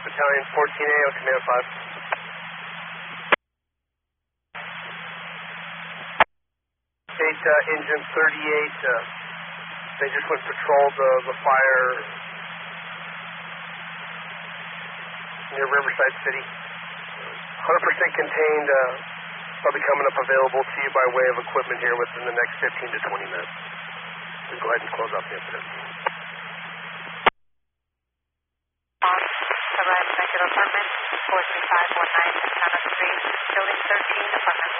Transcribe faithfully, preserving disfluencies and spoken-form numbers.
Battalion fourteen A on Command five. eight, uh, Engine thirty-eight, uh, they just went patrolled uh, the fire near Riverside City. one hundred percent contained, uh, probably coming up available to you by way of equipment here within the next fifteen to twenty minutes. We can go ahead and close out the incident. Arrived at Apartment four three five one nine, Santana Street, Building thirteen, Apartment